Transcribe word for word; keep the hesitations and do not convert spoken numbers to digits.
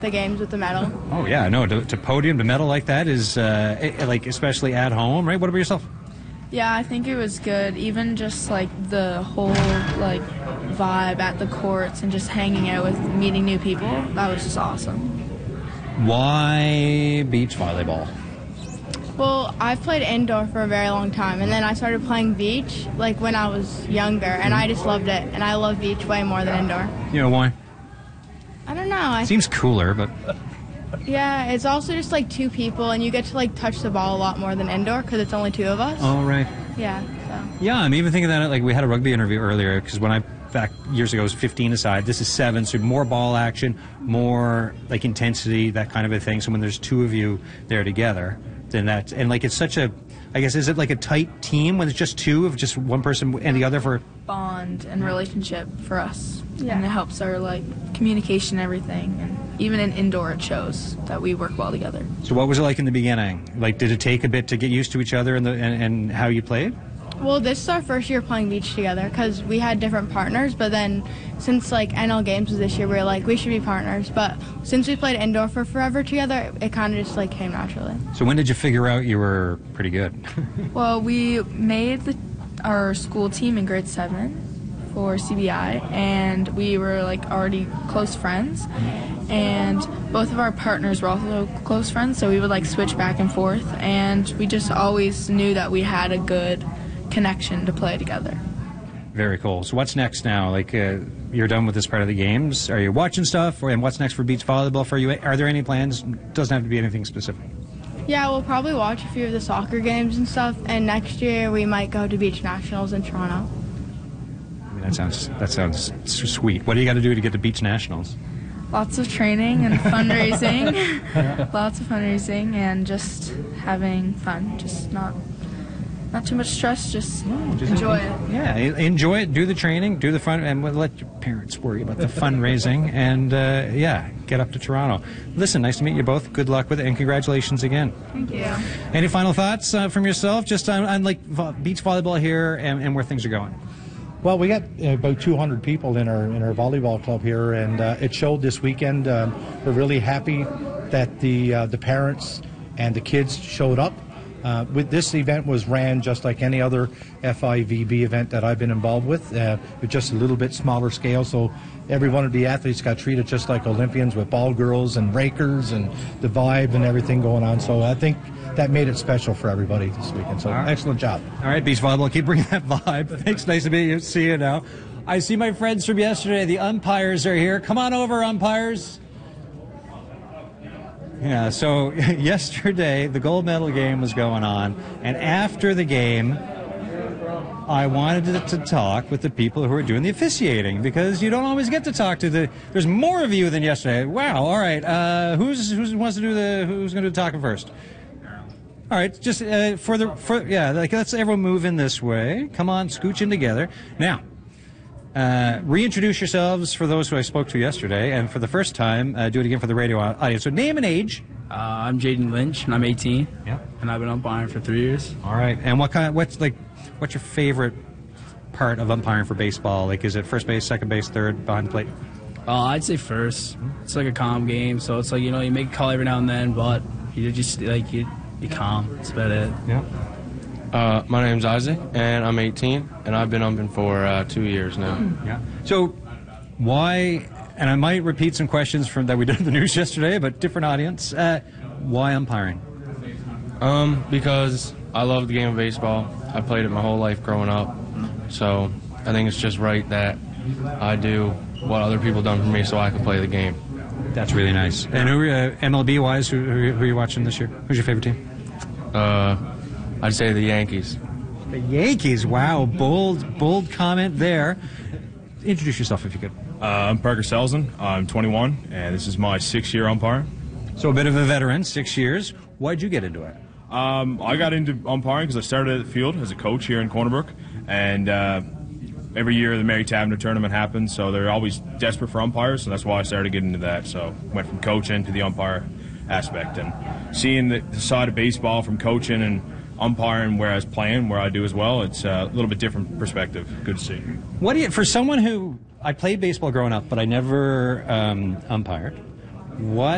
the games with the medal. Oh yeah, no, to, to podium, to medal like that is uh, it, like especially at home, right? What about yourself? Yeah, I think it was good. Even just like the whole like vibe at the courts and just hanging out with meeting new people, that was just awesome. Why beach volleyball? Well, I've played indoor for a very long time, and then I started playing beach like when I was younger, and I just loved it. And I love beach way more than indoor. You know why? I don't know. I Seems cooler, but yeah, it's also just like two people, and you get to like touch the ball a lot more than indoor because it's only two of us. oh right. Yeah. So. Yeah, I'm even thinking that like we had a rugby interview earlier because when I back years ago it was fifteen aside. This is seven, so more ball action, more like intensity, that kind of a thing. So when there's two of you there together, then that and like it's such a, I guess is it like a tight team when it's just two of just one person and the other for Bond and relationship for us. Yeah. And it helps our like communication and everything. And even in indoor it shows that we work well together. So what was it like in the beginning? Like did it take a bit to get used to each other and the and, and how you played? Well, this is our first year playing beach together because we had different partners, but then since like N L Games was this year, we were like, we should be partners. But since we played indoor for forever together, it kind of just like came naturally. So when did you figure out you were pretty good? Well, we made the, our school team in grade seven for C B I, and we were like already close friends. And both of our partners were also close friends, so we would like switch back and forth. And we just always knew that we had a good connection to play together. Very cool. So what's next now? Like uh, you're done with this part of the games. Are you watching stuff? Or, and what's next for beach volleyball for you? Are there any plans? Doesn't have to be anything specific. Yeah, we'll probably watch a few of the soccer games and stuff, and next year we might go to Beach Nationals in Toronto. I mean, that sounds that sounds sweet. What do you got to do to get to Beach Nationals? Lots of training and fundraising. Lots of fundraising and just having fun. Just not not too much stress, just, just enjoy en- it. Yeah, enjoy it, do the training, do the fun, and we'll let your parents worry about the fundraising, and uh, yeah, get up to Toronto. Listen, nice to meet you both. Good luck with it, and congratulations again. Thank you. Any final thoughts uh, from yourself, just on, on like vo- beach volleyball here and, and where things are going? Well, we got uh, about two hundred people in our in our volleyball club here, and uh, it showed this weekend. Um, we're really happy that the uh, the parents and the kids showed up. Uh, with this event was ran just like any other F I V B event that I've been involved with, uh, with just a little bit smaller scale. So every one of the athletes got treated just like Olympians with ball girls and rakers and the vibe and everything going on. So I think that made it special for everybody this weekend. So All right. Excellent job. All right, beach volleyball, keep bringing that vibe. Thanks, nice to meet you. See you now. I see my friends from yesterday. The umpires are here. Come on over, umpires. Yeah, so yesterday the gold medal game was going on, and after the game, I wanted to, to talk with the people who are doing the officiating, because you don't always get to talk to the. There's more of you than yesterday. Wow. All right. Uh, who's who's wants to do the who's going to do the talking first? All right. Just uh, for the for yeah. Like let's everyone move in this way. Come on, scooch in together now. Uh, reintroduce yourselves for those who I spoke to yesterday, and for the first time, uh, do it again for the radio audience. So name and age. Uh, I'm Jaden Lynch, and I'm eighteen. Yeah. And I've been umpiring for three years. All right. And what kind? What's like? What's your favorite part of umpiring for baseball? Like, is it first base, second base, third, behind the plate? Uh, I'd say first. It's like a calm game, so it's like, you know, you make a call every now and then, but you just like you be calm. That's about it. Yeah. Uh, my name's Isaac, and I'm eighteen, and I've been umping for uh, two years now. Yeah. So, why? And I might repeat some questions from that we did in the news yesterday, but different audience. Uh, why umpiring? Um, because I love the game of baseball. I played it my whole life growing up, so I think it's just right that I do what other people done for me, so I can play the game. That's really nice. And who, uh, M L B wise, who, who, who are you watching this year? Who's your favorite team? Uh, I'd say the Yankees. The Yankees. Wow, bold, bold comment there. Introduce yourself if you could. Uh, I'm Parker Selzen. I'm twenty-one, and this is my sixth year umpiring. So a bit of a veteran, six years. Why'd you get into it? Um, I got into umpiring because I started at the field as a coach here in Corner Brook, and uh, every year the Mary Tavener tournament happens, so they're always desperate for umpires, and that's why I started getting into that. So went from coaching to the umpire aspect, and seeing the, the side of baseball from coaching and umpiring, whereas playing, where I do as well, it's a little bit different perspective. Good to see. What do you, for someone who, I played baseball growing up, but I never um, umpired, what